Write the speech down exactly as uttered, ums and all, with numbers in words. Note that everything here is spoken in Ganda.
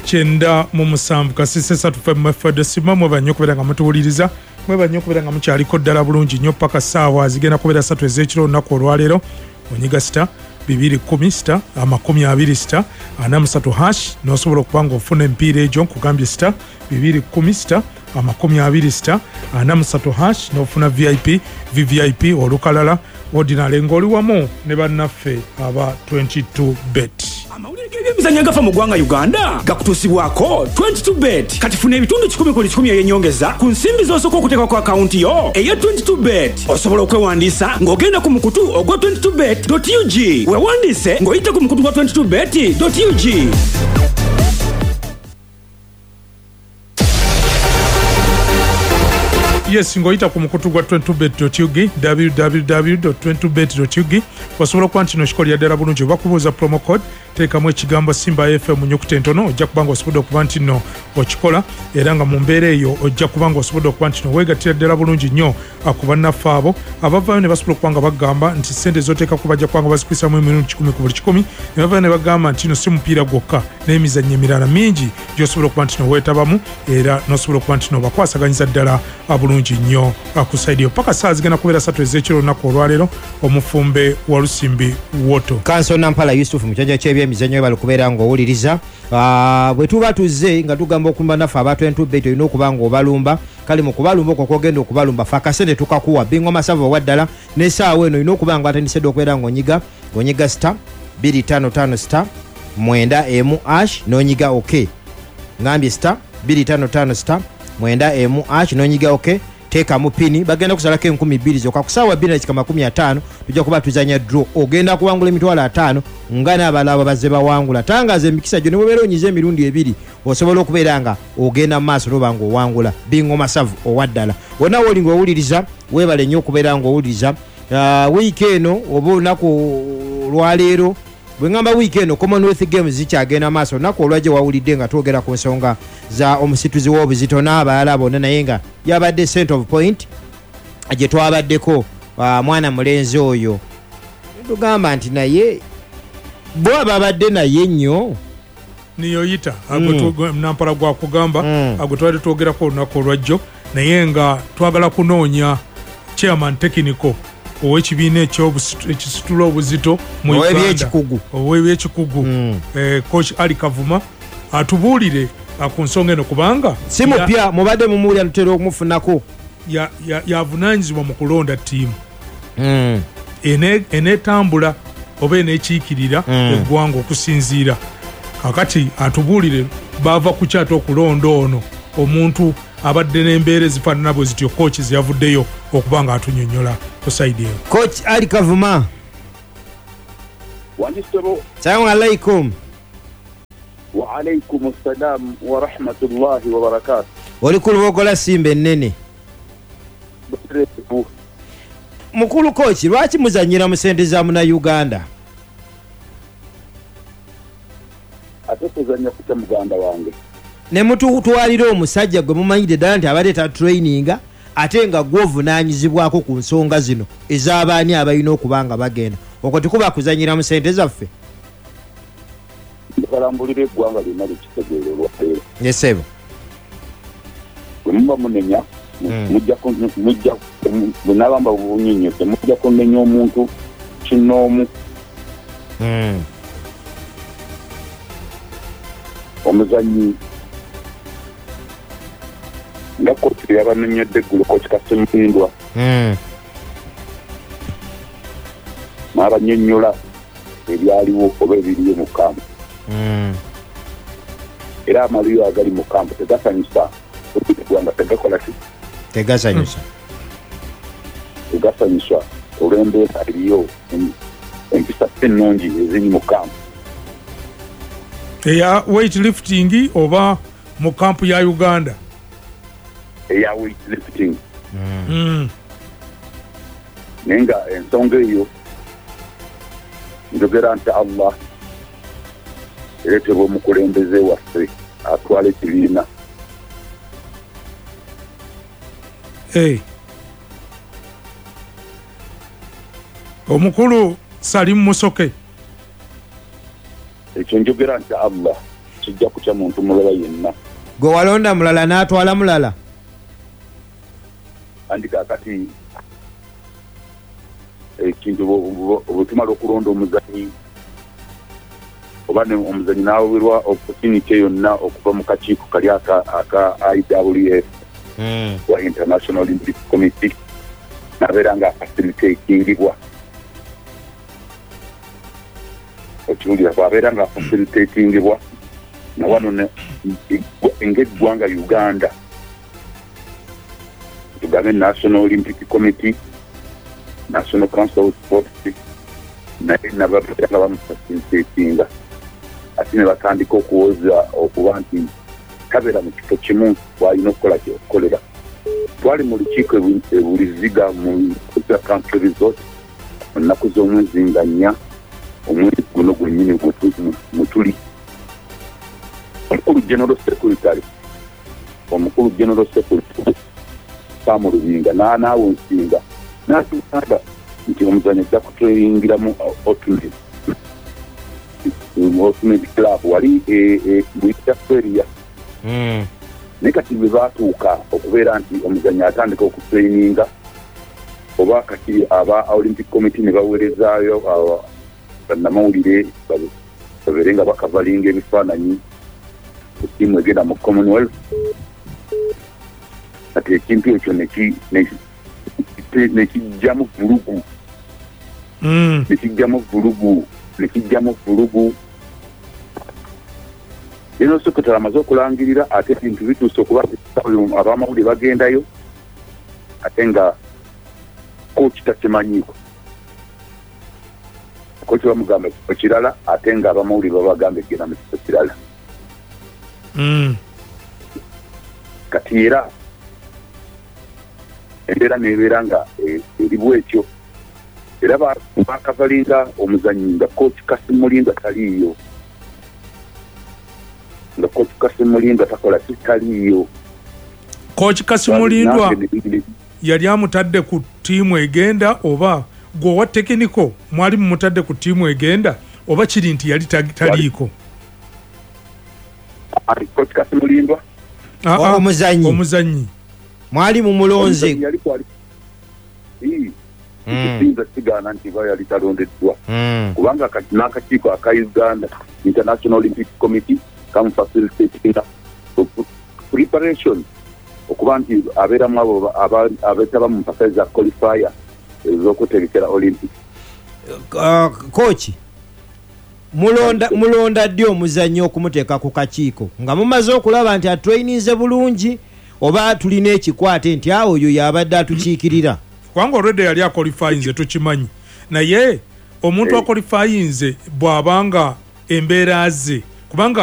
kyenda mu musanvu kasise satu fe mfd sima mwe banyo kubera nga mutuwuliriza mwe banyo kubera nga mukyaliko ddala bulungi nnyo paka saawa zigenda kubera satu ez'ekiro olunaku olwaleero onyiga sita bibiri kumi sita amakumi abiri sita ana musatu hash n'osobola okuba nga ofuna empiira egyo nkugambye sita bibiri kumi sita amakumi abiri sita ana musatu hash n'ofuna vip vvip olukalala ordinary ng'oli wamu ne bannaffe aba twenty-two bet. Amawulire g'ebyemizannyo agafa mu ggwanga Uganda gakutuusibwako twenty-two bet. Kati funa ebitundu kikumi ku kikumi eby'ennyongeza ku nsimbi z'osooka okuteeka ku akawunti yo eya twenty-two bet. Osobola okwewandiisa ng'ogenda ku mukutu ogwa twenty-two bet dot u g. Weewandiise ng'oyita ku mukutu gwa twenty-two bet dot u g. Yes, ngoita ku mukutu gwa twenty-two bet dot u g w w w dot twenty-two bet dot u g osobola okuba nti noshikoli ya ddala bulungi oba kubuuza promo code teekamu ekigambo Simba F M mu nnyukuta entono ojja kuba nga osobodde okuba nti nno okikola era nga mu mbeera eyo ojja kuba nga osobodde okuba nti nno weegattira ddala bulungi nnyo ku bannaffe abo abavaayo ne basobola okuba nga bagamba nti ssente z'oteeka ku bajja kuba nga bazikwisamu emirundi kikumi ku buli kikumi ne bavaayo ne bagamba nti no si mupiira gwokka n'emizannyo emirala mingi gy'osobola okuba nti no weetabamu era n'osobola okuba nti no bakwasaganyiza ddala bulungi nnyo ku saidi yo paka saa zigenda kubeera satu ez'ekiro olunaku olwaleero omufumbe wa Lusimbi Woto Kanso Nampala Yusuf mu kyanja ky'ebyemizannyo bali kubeera ng'owuliriza bwe tuba tuzze nga tugamba okulumba naffe aba twenty-two bet olina okuba ng'obalumba kale mu kubalumba okwo kwogenda okubalumba fe akasente tukakuwa bingo masavu owaddala n'essaawa eno olina okuba nga atendisedde okubeera ng'onyiga ng'onyiga star bbiri ttaano ttaano star mwenda emu ash n'onyiga ok ngambye star bbiri ttaano ttaano star mwenda emu ash n'onyiga ok teeka mu pini bagenda kusalako enkumi bbiri zokka ku ssaawa bbiri nakika makumi ataano tujja kuba tuzanya draw ogenda kuwangula emitwalo ataano nga n'abalaba bazze bawangula tangaza emikisa gyo ne bwebeera onyiza emirundi ebiri osobola okubeera nga ogenda mu maaso n'oba ng'owangula bingo masavu owaddala wonna wooli ng'owuliriza weebale nnyo okubeera ng'owuliriza wiiki eno oba olunaku lwaleero bwe ngamba wiiki eno Commonwealth Games zikyagenda maaso olunaku olwajja wawulidde nga twogera ku nsonga za omusituzi w'obuzito n'abalala bonna naye nga yabadde center of point gye twabaddeko mwana mulenzi oyo tugamba nti naye bo ababadde naye nnyo niyoyita nampala gwa kugamba agwe twali twogerako olunaku olwajjo naye nga twagala kunoonya chairman technical ow'ekibiina ekisitula obuzito mu Uganda ow'ebyekikugu coach Ali Kavuma atubuulire ku nsonga eno kubanga si mupya mubadde mumuwulira tutera okumufunako yavunaanyizibwa mu kulonda ttiimu eneetambula oba eneekiikirira eggwanga okusinziira kakati atubuulire baava ku kyata okulonda ono omuntu abadde n'embeera ezifaanana bwe zityo coach zeyavuddeyo okuba nga atunyonnyola ku saidi eyo coach Ali Kavuma Wandisebo Assalamu alaikum wa alaikum assalam wa rahmatullahi wa barakatuh oli ku lubogola Simba ennene mukulu coach lwaki muzanyira mu sente za muna Uganda ate kuzanya kutya muganda wange ne mututwalira omusajja gwe mumanyide ddala nti abadde ta traininga ate nga gw'ovunaanyizibwako ku nsonga zino ez'abaani abalina okuba nga bagenda okwo tikuba kuzanyira mu sente zaffe balambulira eggwanga lyonna likitegeererwa leero yesebo bwe muba munenya mujja bwenabamba bunyinyote mujja kunenya omuntu kinoomu omuzanyi nga kooti yabanonyedde eggulo kooti Kasumindwa n'abanyonnyola ebyaliwo oba ebiriyo mu kampu era amaliro agali mu kampu tegasanyusa eggwanga tegakola ki tegasanyusa tegasanyusa olw'embeera eriyo empisa ennungi eziri mu kampu eya weightlifting oba mu kampu ya Uganda eya weightlifting naye nga ensonga eyo njogera nti Allah ereetebwa omukulembeze waffe atwala ekibiina omukulu Salim Musoke ekyo njogera nti Allah tekijja kutya muntu mulala yenna. Gwe walonda mulala n'atwala mulala. Andi kaakati ekintu bwe tumala okulonda omuzanyi oba omuzanyi n'aweerwa opportunity yonna okuva mu kakiiko kali aka I W F wa International Olympic Committee nabeera nga facilitatingibwa okiwulira bwabeera nga facilitatingibwa na wano ng'eggwanga Uganda tugambe National Olympic Committee, National Council of Sports naye nababeera nga bamufacilitatinga ate ne batandika okuwoza okuba nti kabeera mu kifo kimu bw'alina okukola kyokukolera. Twali mu lukiiko ebuliziga mu Kuzza Country Resort mu nnaku z'omwezi nga nnya omwezi guno gwennyini mutuli. Omukulu General Secretary omukulu General Secretary Sam Lubinga n'anaawo nsinga n'atugamba nti omuzannyo ajja kutweyingiramu ultimate ultimate club wali Victoria. Naye kati bwe baatuuka okubeera nti omuzannyo atandika okutreyininga oba kati aba Olympic Committee ne baweerezaayo bannamawulire babeere nga bakavalinga ebifaananyi ku ttiimu egenda mu Commonwealth. Kati ekintu ekyo nekijjamu vulugu nekijjamu vulugu nekijjamu vulugu General Secretary amaze okulangirira ate ebintu bituuse okuba abamawulire bagendayo ate nga kooki takimanyiiko. Kooki bamugamba ekifo kirala ate nga abamawulire babagamba egenda mu kifo kirala. Kati era embeera nebeera nga eri bwetyo era bakavalinga omuzannyi nga kooki Kasimulinga taliiyo nga kooki Kasimulinga takola kitaliiyo. Kooki Kasimulindwa yali amutadde ku ttiimu egenda oba gwe owa tekiniko mwali mumutadde ku ttiimu egenda oba kiri nti yali taliiko? Kooki Kasimulindwa omuzannyi omuzannyi mwali mu mulonze kisinza kigaana nti ba yali talondeddwa kubanga n'akakiiko aka Uganda International Olympic Committee kamufacilitatinga preparation okuba nti abeeramu abo abeetaba mu mpaka za qualifier ez'okutegekera Olympic. Kooki mulonda mulonda ddi omuzannyi okumuteeka ku kakiiko nga mumaze okulaba nti atraininze bulungi oba tulina ekikwate nti awo oyo yabadde atukiikirira? Kubanga already yali akwalifayinze tukimanyi, naye omuntu akwalifayinze bw'abanga embeera ze kubanga